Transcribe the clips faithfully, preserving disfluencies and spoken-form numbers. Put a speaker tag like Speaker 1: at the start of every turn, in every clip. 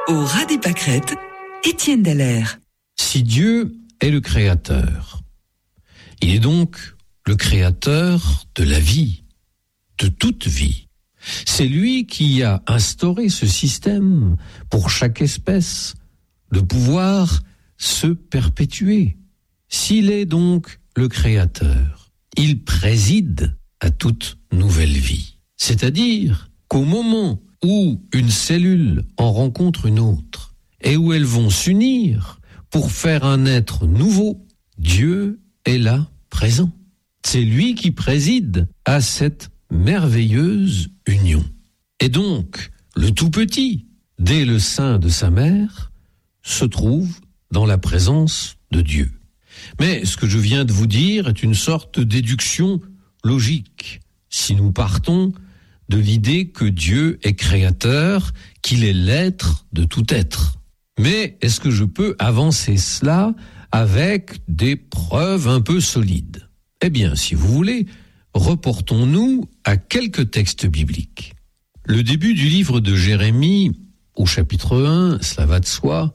Speaker 1: Au ras des pâquerettes, Étienne Dallaire.
Speaker 2: Si Dieu est le créateur, il est donc le créateur de la vie, de toute vie. C'est lui qui a instauré ce système pour chaque espèce de pouvoir se perpétuer. S'il est donc le créateur, il préside à toute nouvelle vie. C'est-à-dire qu'au moment où une cellule en rencontre une autre et où elles vont s'unir pour faire un être nouveau, Dieu est là présent. C'est lui qui préside à cette merveilleuse union. Et donc, le tout petit, dès le sein de sa mère, se trouve dans la présence de Dieu. Mais ce que je viens de vous dire est une sorte de déduction logique. Si nous partons de l'idée que Dieu est créateur, qu'il est l'être de tout être. Mais est-ce que je peux avancer cela avec des preuves un peu solides ? Eh bien, si vous voulez, reportons-nous à quelques textes bibliques. Le début du livre de Jérémie, au chapitre un, cela va de soi,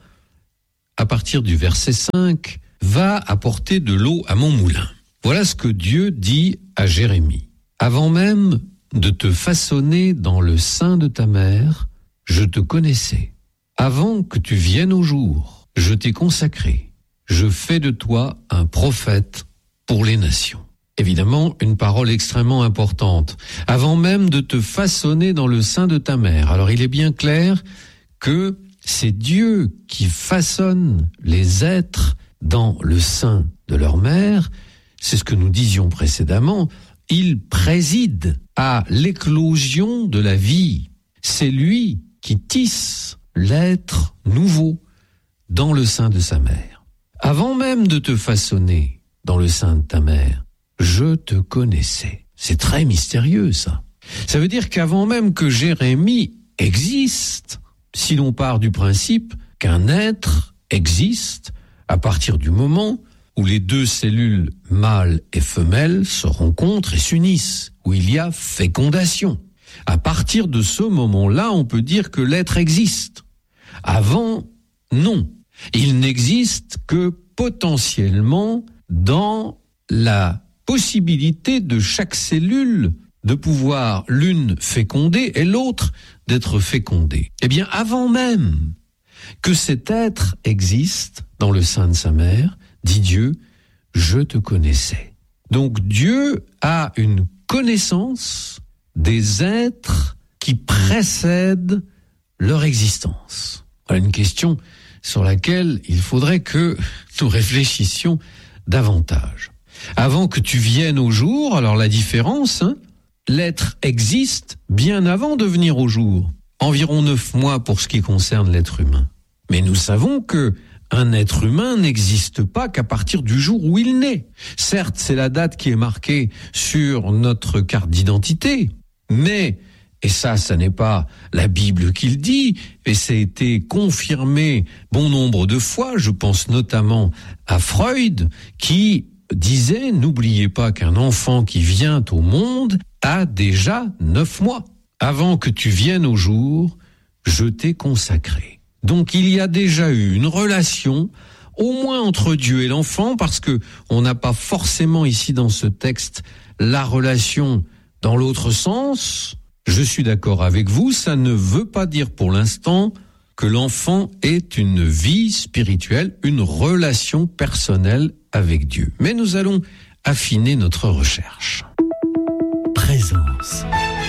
Speaker 2: à partir du verset cinq, va apporter de l'eau à mon moulin. Voilà ce que Dieu dit à Jérémie. Avant même de te façonner dans le sein de ta mère, je te connaissais. Avant que tu viennes au jour, je t'ai consacré. Je fais de toi un prophète pour les nations. Évidemment, une parole extrêmement importante. Avant même de te façonner dans le sein de ta mère. Alors il est bien clair que c'est Dieu qui façonne les êtres dans le sein de leur mère. C'est ce que nous disions précédemment. Il préside à l'éclosion de la vie. C'est lui qui tisse l'être nouveau dans le sein de sa mère. Avant même de te façonner dans le sein de ta mère, je te connaissais. C'est très mystérieux, ça. Ça veut dire qu'avant même que Jérémie existe, si l'on part du principe qu'un être existe à partir du moment où les deux cellules mâles et femelles se rencontrent et s'unissent, où il y a fécondation. À partir de ce moment-là, on peut dire que l'être existe. Avant, non. Il n'existe que potentiellement dans la possibilité de chaque cellule de pouvoir l'une féconder et l'autre d'être fécondée. Eh bien, avant même que cet être existe dans le sein de sa mère, dit Dieu, je te connaissais. Donc Dieu a une connaissance des êtres qui précèdent leur existence. Voilà une question sur laquelle il faudrait que nous réfléchissions davantage. Avant que tu viennes au jour, alors la différence, hein, l'être existe bien avant de venir au jour. Environ neuf mois pour ce qui concerne l'être humain. Mais nous savons que un être humain n'existe pas qu'à partir du jour où il naît. Certes, c'est la date qui est marquée sur notre carte d'identité, mais, et ça, ça n'est pas la Bible qui le dit, et ça a été confirmé bon nombre de fois, je pense notamment à Freud, qui disait, n'oubliez pas qu'un enfant qui vient au monde a déjà neuf mois. Avant que tu viennes au jour, je t'ai consacré. Donc il y a déjà eu une relation, au moins entre Dieu et l'enfant, parce que on n'a pas forcément ici dans ce texte la relation dans l'autre sens. Je suis d'accord avec vous, ça ne veut pas dire pour l'instant que l'enfant ait une vie spirituelle, une relation personnelle avec Dieu. Mais nous allons affiner notre recherche.
Speaker 3: Présence.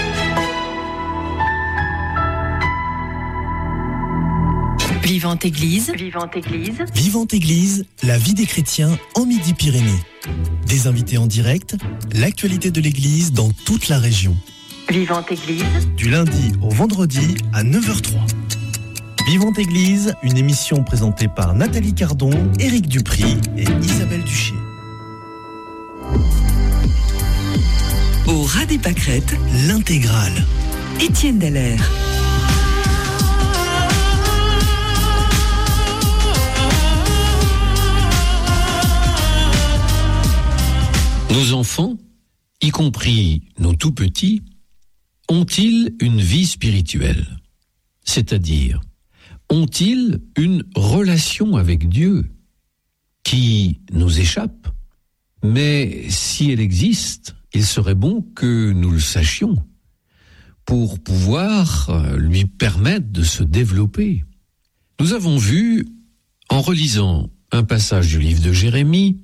Speaker 4: Vivante Église. Vivante Église.
Speaker 3: Vivante Église, la vie des chrétiens en Midi-Pyrénées. Des invités en direct, l'actualité de l'Église dans toute la région.
Speaker 4: Vivante Église.
Speaker 3: Du lundi au vendredi à neuf heures zéro trois. Vivante Église, une émission présentée par Nathalie Cardon, Éric Dupry et Isabelle Duché.
Speaker 1: Au ras des pâquerettes,
Speaker 3: l'intégrale.
Speaker 1: Étienne Dallaire.
Speaker 2: Nos enfants, y compris nos tout-petits, ont-ils une vie spirituelle ? C'est-à-dire, ont-ils une relation avec Dieu qui nous échappe? Mais si elle existe, il serait bon que nous le sachions pour pouvoir lui permettre de se développer. Nous avons vu, en relisant un passage du livre de Jérémie,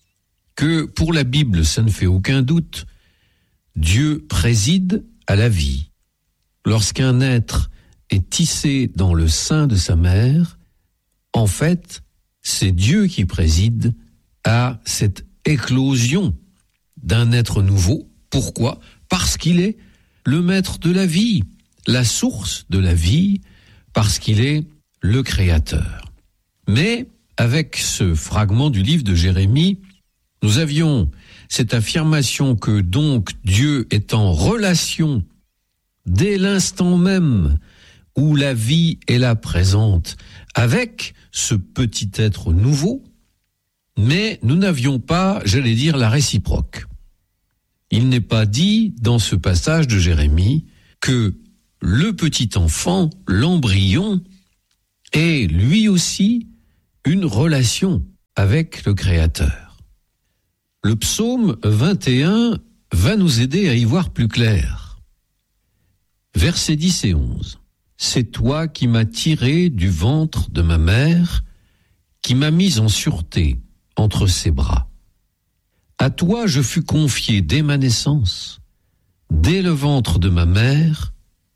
Speaker 2: que pour la Bible, ça ne fait aucun doute, Dieu préside à la vie. Lorsqu'un être est tissé dans le sein de sa mère, en fait, c'est Dieu qui préside à cette éclosion d'un être nouveau. Pourquoi? Parce qu'il est le maître de la vie, la source de la vie, parce qu'il est le créateur. Mais avec ce fragment du livre de Jérémie, nous avions cette affirmation que donc Dieu est en relation dès l'instant même où la vie est là présente avec ce petit être nouveau, mais nous n'avions pas, j'allais dire, la réciproque. Il n'est pas dit dans ce passage de Jérémie que le petit enfant, l'embryon, ait lui aussi une relation avec le Créateur. Le psaume vingt et un va nous aider à y voir plus clair. Versets dix et onze. C'est toi qui m'as tiré du ventre de ma mère, qui m'as mis en sûreté entre ses bras. À toi je fus confié dès ma naissance, dès le ventre de ma mère,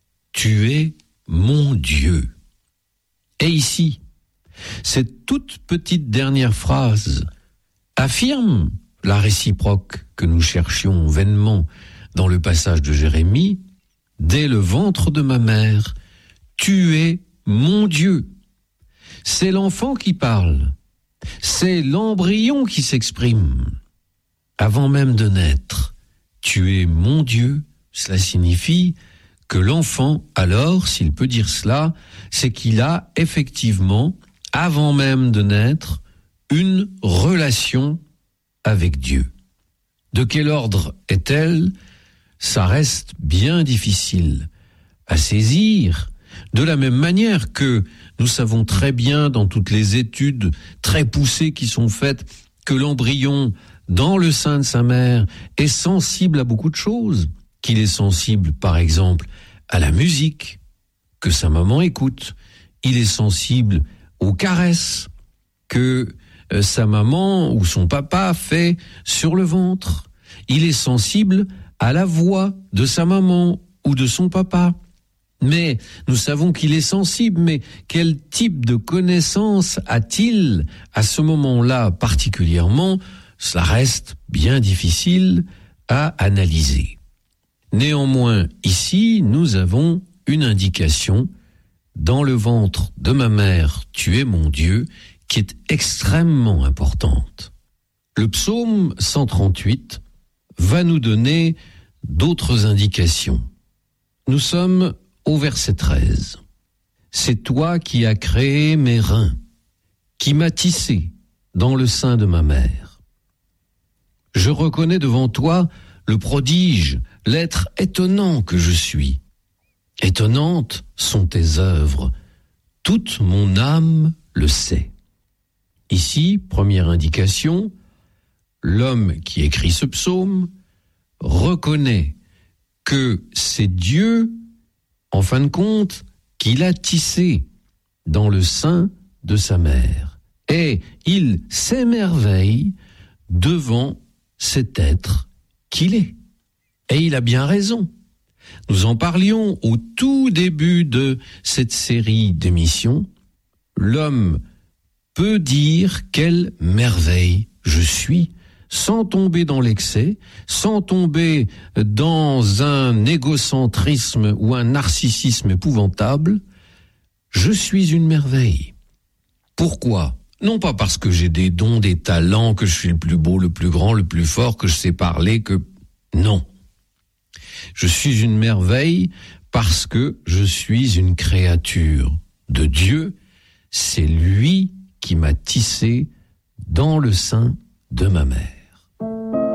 Speaker 2: tu es mon Dieu. Et ici, cette toute petite dernière phrase affirme la réciproque que nous cherchions vainement dans le passage de Jérémie, dès le ventre de ma mère, tu es mon Dieu. C'est l'enfant qui parle, c'est l'embryon qui s'exprime. Avant même de naître, tu es mon Dieu, cela signifie que l'enfant, alors, s'il peut dire cela, c'est qu'il a effectivement, avant même de naître, une relation avec Dieu. De quel ordre est-elle? Ça reste bien difficile à saisir, de la même manière que nous savons très bien dans toutes les études très poussées qui sont faites que l'embryon dans le sein de sa mère est sensible à beaucoup de choses, qu'il est sensible par exemple à la musique que sa maman écoute, il est sensible aux caresses que euh, sa maman ou son papa fait sur le ventre, il est sensible à la voix de sa maman ou de son papa. Mais nous savons qu'il est sensible, mais quel type de connaissance a-t-il à ce moment-là particulièrement? Cela reste bien difficile à analyser. Néanmoins, ici, nous avons une indication dans le ventre de ma mère, tu es mon Dieu, qui est extrêmement importante. Le psaume cent trente-huit va nous donner d'autres indications. Nous sommes au verset treize. C'est toi qui as créé mes reins, qui m'as tissé dans le sein de ma mère. Je reconnais devant toi le prodige, l'être étonnant que je suis. Étonnantes sont tes œuvres, toute mon âme le sait. Ici, première indication, l'homme qui écrit ce psaume reconnaît que c'est Dieu, en fin de compte, qu'il a tissé dans le sein de sa mère. Et il s'émerveille devant cet être qu'il est. Et il a bien raison. Nous en parlions au tout début de cette série d'émissions. L'homme peut dire quelle merveille je suis, sans tomber dans l'excès, sans tomber dans un égocentrisme ou un narcissisme épouvantable. Je suis une merveille. Pourquoi ? Non pas parce que j'ai des dons, des talents, que je suis le plus beau, le plus grand, le plus fort, que je sais parler, que... Non. Je suis une merveille parce que je suis une créature de Dieu. C'est lui qui m'a tissé dans le sein de ma mère.